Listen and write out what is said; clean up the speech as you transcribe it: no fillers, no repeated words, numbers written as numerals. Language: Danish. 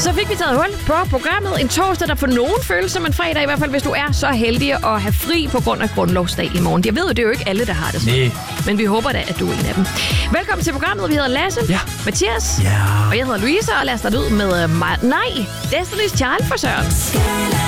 Så fik vi taget hul på programmet. En torsdag, der for nogen føles som en fredag, i hvert fald hvis du er så heldig at have fri på grund af grundlovsdag i morgen. Jeg ved jo, det er jo ikke alle, der har det sådan. Men vi håber da, at du er en af dem. Velkommen til programmet. Vi hedder Lasse, Mathias, og jeg hedder Louise, og lad os starte ud med Destiny's Child for Søren.